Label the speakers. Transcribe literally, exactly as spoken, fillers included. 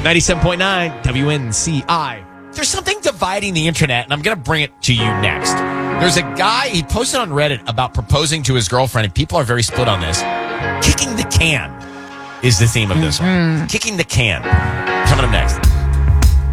Speaker 1: ninety-seven point nine W N C I. There's something dividing the internet, and I'm going to bring it to you next. There's a guy, he posted on Reddit about proposing to his girlfriend, and people are very split on this. Kicking the can is the theme of this
Speaker 2: mm-hmm.
Speaker 1: one. Kicking the can. Coming up next.